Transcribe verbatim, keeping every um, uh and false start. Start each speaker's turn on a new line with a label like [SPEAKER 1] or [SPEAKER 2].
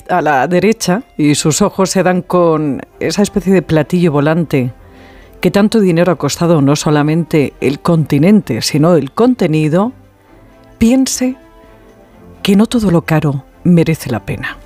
[SPEAKER 1] a la derecha y sus ojos se dan con esa especie de platillo volante que tanto dinero ha costado no solamente el continente, sino el contenido, piense que no todo lo caro merece la pena.